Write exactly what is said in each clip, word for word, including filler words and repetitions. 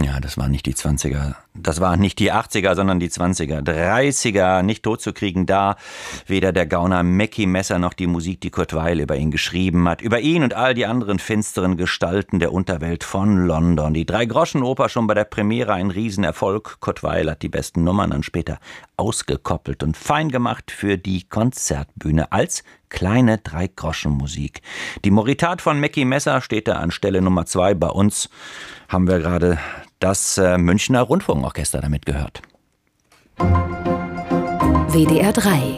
Ja, das waren nicht die zwanziger, das waren nicht die achtziger, sondern die zwanziger, dreißiger, nicht totzukriegen da. Weder der Gauner Mackie Messer noch die Musik, die Kurt Weill über ihn geschrieben hat. Über ihn und all die anderen finsteren Gestalten der Unterwelt von London. Die Drei-Groschen-Oper schon bei der Premiere ein Riesenerfolg. Kurt Weill hat die besten Nummern dann später ausgekoppelt und fein gemacht für die Konzertbühne als kleine Drei-Groschen-Musik. Die Moritat von Mackie Messer steht da an Stelle Nummer zwei. Bei uns haben wir gerade das äh, Münchner Rundfunkorchester damit gehört. W D R drei.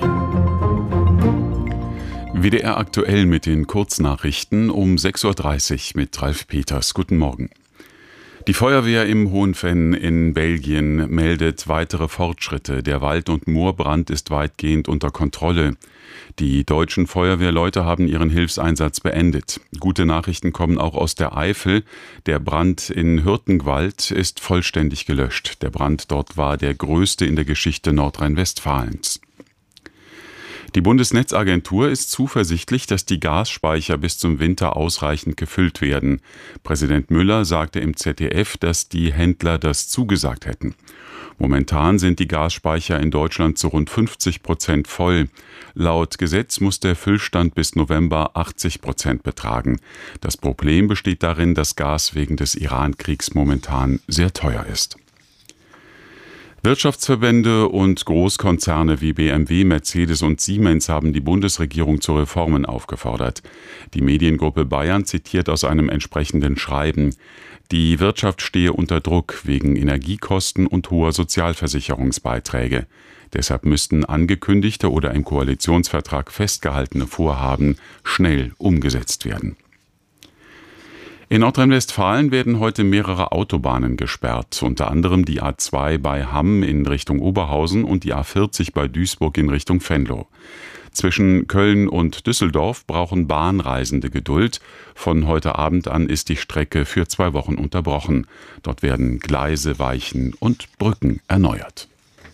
W D R aktuell mit den Kurznachrichten um sechs Uhr dreißig mit Ralf Peters. Guten Morgen. Die Feuerwehr im Hohenvenn in Belgien meldet weitere Fortschritte. Der Wald- und Moorbrand ist weitgehend unter Kontrolle. Die deutschen Feuerwehrleute haben ihren Hilfseinsatz beendet. Gute Nachrichten kommen auch aus der Eifel. Der Brand in Hürtengwald ist vollständig gelöscht. Der Brand dort war der größte in der Geschichte Nordrhein-Westfalens. Die Bundesnetzagentur ist zuversichtlich, dass die Gasspeicher bis zum Winter ausreichend gefüllt werden. Präsident Müller sagte im Z D F, dass die Händler das zugesagt hätten. Momentan sind die Gasspeicher in Deutschland zu rund fünfzig Prozent voll. Laut Gesetz muss der Füllstand bis November achtzig Prozent betragen. Das Problem besteht darin, dass Gas wegen des Iran-Kriegs momentan sehr teuer ist. Wirtschaftsverbände und Großkonzerne wie B M W, Mercedes und Siemens haben die Bundesregierung zu Reformen aufgefordert. Die Mediengruppe Bayern zitiert aus einem entsprechenden Schreiben: Die Wirtschaft stehe unter Druck wegen Energiekosten und hoher Sozialversicherungsbeiträge. Deshalb müssten angekündigte oder im Koalitionsvertrag festgehaltene Vorhaben schnell umgesetzt werden. In Nordrhein-Westfalen werden heute mehrere Autobahnen gesperrt, unter anderem die A zwei bei Hamm in Richtung Oberhausen und die A vierzig bei Duisburg in Richtung Venlo. Zwischen Köln und Düsseldorf brauchen Bahnreisende Geduld. Von heute Abend an ist die Strecke für zwei Wochen unterbrochen. Dort werden Gleise, Weichen und Brücken erneuert.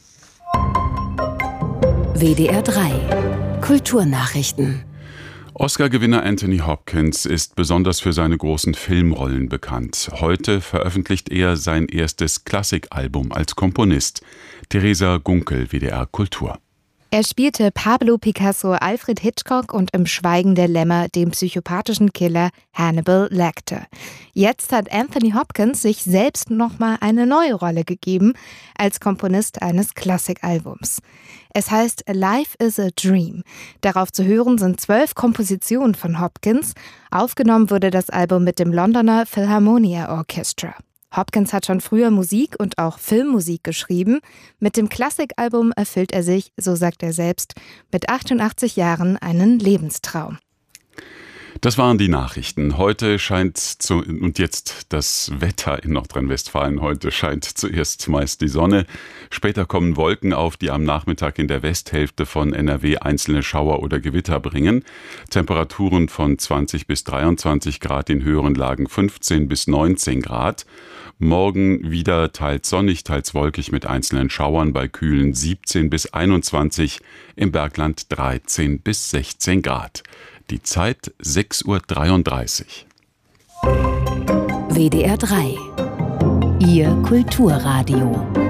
W D R drei. Kulturnachrichten. Oscar-Gewinner Anthony Hopkins ist besonders für seine großen Filmrollen bekannt. Heute veröffentlicht er sein erstes Klassikalbum als Komponist. Theresa Gunkel, W D R Kultur. Er spielte Pablo Picasso, Alfred Hitchcock und im Schweigen der Lämmer den psychopathischen Killer Hannibal Lecter. Jetzt hat Anthony Hopkins sich selbst nochmal eine neue Rolle gegeben als Komponist eines Klassikalbums. Es heißt Life is a Dream. Darauf zu hören sind zwölf Kompositionen von Hopkins. Aufgenommen wurde das Album mit dem Londoner Philharmonia Orchestra. Hopkins hat schon früher Musik und auch Filmmusik geschrieben. Mit dem Klassikalbum erfüllt er sich, so sagt er selbst, mit achtundachtzig Jahren einen Lebenstraum. Das waren die Nachrichten. Heute scheint zu, und jetzt das Wetter in Nordrhein-Westfalen. Heute scheint zuerst meist die Sonne. Später kommen Wolken auf, die am Nachmittag in der Westhälfte von N R W einzelne Schauer oder Gewitter bringen. Temperaturen von zwanzig bis dreiundzwanzig Grad, in höheren Lagen fünfzehn bis neunzehn Grad. Morgen wieder teils sonnig, teils wolkig mit einzelnen Schauern, bei kühlen siebzehn bis einundzwanzig, im Bergland dreizehn bis sechzehn Grad. Die Zeit sechs Uhr dreiunddreißig. W D R drei. Ihr Kulturradio.